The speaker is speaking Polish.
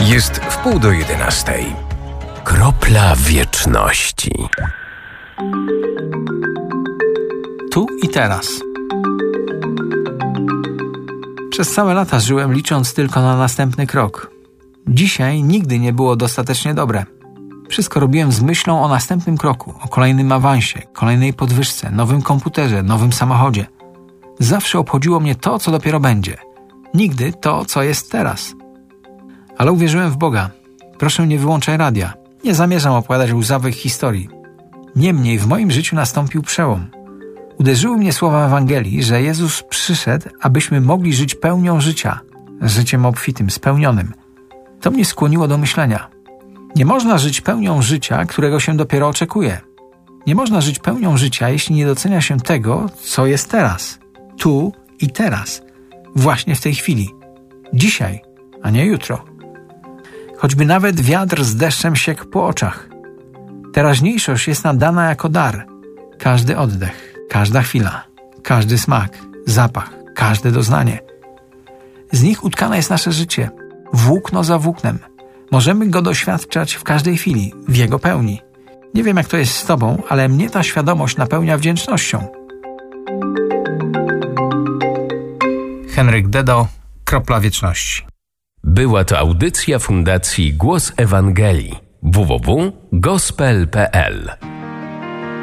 Jest 10:30. Kropla wieczności. Tu i teraz. Przez całe lata żyłem, licząc tylko na następny krok. Dzisiaj nigdy nie było dostatecznie dobre. Wszystko robiłem z myślą o następnym kroku, o kolejnym awansie, kolejnej podwyżce, nowym komputerze, nowym samochodzie. Zawsze obchodziło mnie to, co dopiero będzie. Nigdy to, co jest teraz. Ale uwierzyłem w Boga. Proszę, nie wyłączaj radia. Nie zamierzam opowiadać łzawych historii. Niemniej w moim życiu nastąpił przełom. Uderzyły mnie słowa Ewangelii, że Jezus przyszedł, abyśmy mogli żyć pełnią życia. Życiem obfitym, spełnionym. To mnie skłoniło do myślenia. Nie można żyć pełnią życia, którego się dopiero oczekuje. Nie można żyć pełnią życia, jeśli nie docenia się tego, co jest teraz. Tu i teraz. Właśnie w tej chwili. Dzisiaj, a nie jutro. Choćby nawet wiatr z deszczem siekł po oczach. Teraźniejszość jest nam dana jako dar. Każdy oddech, każda chwila, każdy smak, zapach, każde doznanie. Z nich utkane jest nasze życie. Włókno za włóknem. Możemy go doświadczać w każdej chwili, w jego pełni. Nie wiem, jak to jest z tobą, ale mnie ta świadomość napełnia wdzięcznością. Henryk Dedo, Kropla wieczności. Była to audycja Fundacji Głos Ewangelii. www.gospel.pl